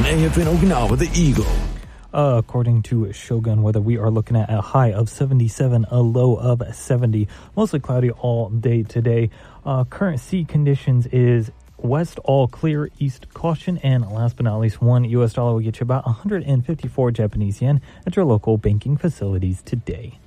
on AFN Okinawa, the Eagle. According to Shogun Weather, we are looking at a high of 77, a low of 70. Mostly cloudy all day today. Current sea conditions is west all clear, east caution, and last but not least, $1 US will get you about 154 Japanese yen at your local banking facilities today.